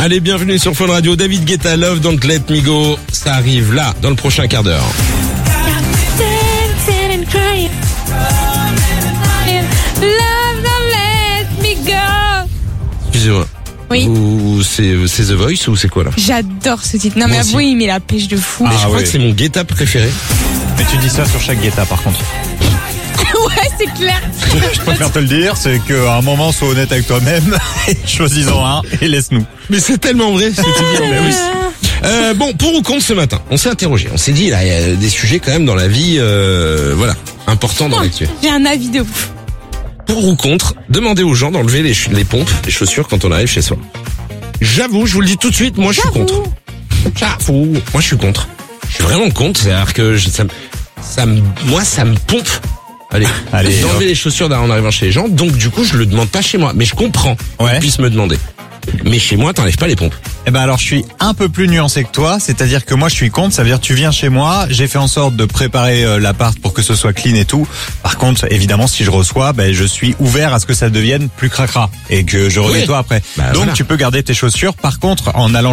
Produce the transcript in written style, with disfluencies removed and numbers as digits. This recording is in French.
Allez, bienvenue sur Fun Radio. David Guetta, Love Don't Let Me Go. Ça arrive là, dans le prochain quart d'heure. Excusez-moi. Oui. Ou c'est The Voice ou c'est quoi là? J'adore ce titre. Non, Moi mais aussi. avouez, il met la pêche de fou. Mais je crois que c'est mon Guetta préféré. Mais tu dis ça sur chaque Guetta par contre. Ouais, c'est clair. Je préfère te le dire, c'est qu'à un moment, sois honnête avec toi-même, et choisis-en un et laisse-nous. Mais c'est tellement vrai ce que tu dis. Mais oui. Bon, pour ou contre ce matin, on s'est interrogé. On s'est dit, là, il y a des sujets quand même dans la vie, voilà, importants dans l'actu. J'ai un avis de ouf. Pour ou contre, demandez aux gens d'enlever les pompes, les chaussures quand on arrive chez soi. J'avoue, je vous le dis tout de suite, moi je suis contre. J'avoue. Moi je suis contre. Je suis vraiment contre, c'est-à-dire que moi ça me pompe. Allez, d'enlever les chaussures en arrivant chez les gens, donc du coup je le demande pas chez moi, mais je comprends qu'ils puissent me demander. Mais chez moi, t'enlèves pas les pompes. Eh ben alors je suis un peu plus nuancé que toi, c'est-à-dire que moi je suis contre, ça veut dire tu viens chez moi, j'ai fait en sorte de préparer l'appart pour que ce soit clean et tout. Par contre, évidemment, si je reçois, je suis ouvert à ce que ça devienne plus cracra et que je renettoie après. Bah, donc voilà. tu peux garder tes chaussures. Par contre, en allant